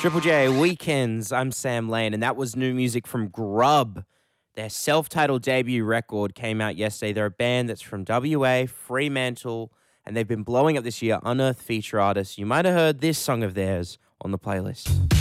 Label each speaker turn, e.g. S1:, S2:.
S1: Triple J Weekends. I'm Sam Lane, and that was new music from Grub. Their self-titled debut record came out yesterday. They're a band that's from WA, Fremantle, and they've been blowing up this year. Unearthed feature artists. You might have heard this song of theirs on the playlist.